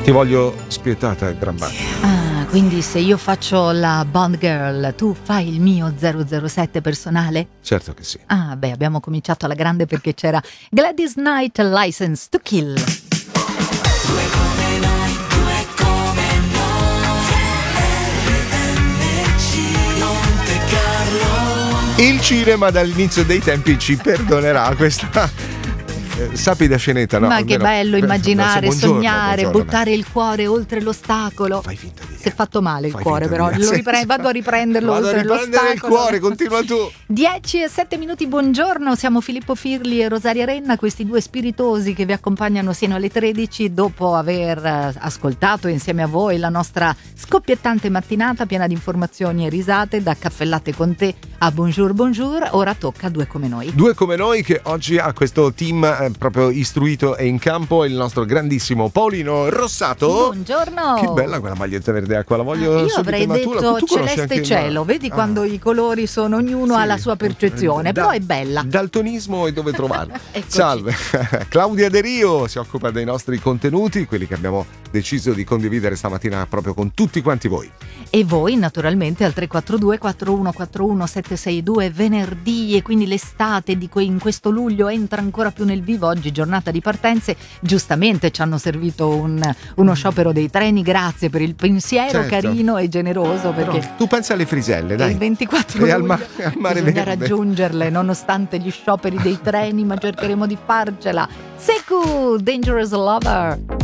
Ti voglio spietata e drammatica. Ah, quindi se io faccio la Bond Girl, tu fai il mio 007 personale? Certo che sì. Ah, beh, abbiamo cominciato alla grande perché c'era Gladys Knight, License to Kill. Il cinema dall'inizio dei tempi ci perdonerà questa sapida scenetta, no? Ma che bello immaginare, buongiorno, sognare, buongiorno. buttare il cuore oltre l'ostacolo. Fai finta di Si è fatto male il Fai cuore, finta però di- lo vado a riprenderlo Vado a oltre riprendere l'ostacolo. il cuore, continua tu. 10 e 7 minuti, buongiorno, siamo Filippo Firli e Rosaria Renna, questi due spiritosi che vi accompagnano sino alle 13 dopo aver ascoltato insieme a voi la nostra scoppiettante mattinata piena di informazioni e risate da Caffè Latte con te a Bonjour Bonjour. Ora tocca a Due come noi. Due come noi che oggi ha questo team proprio istruito e in campo il nostro grandissimo Paolino Rossato. Buongiorno. Che bella quella maglietta verde acqua, la voglio Io subito avrei immatura. detto Tu conosci celeste anche il- cielo, vedi quando i colori sono, ognuno ha la sua percezione, però è bella. Daltonismo e dove trovarlo. Eccoci. Salve, Claudia De Rio si occupa dei nostri contenuti, quelli che abbiamo deciso di condividere stamattina proprio con tutti quanti voi. E voi naturalmente al 342 4141 762 venerdì, e quindi l'estate in questo luglio entra ancora più nel vivo. Oggi giornata di partenze, giustamente ci hanno servito uno sciopero dei treni, grazie per il pensiero Certo. carino e generoso, perché Però tu pensa alle friselle, dai. il 24 E al luglio al mare bisogna verde. raggiungerle nonostante gli scioperi dei treni, ma cercheremo di farcela. Seku, Dangerous Lover.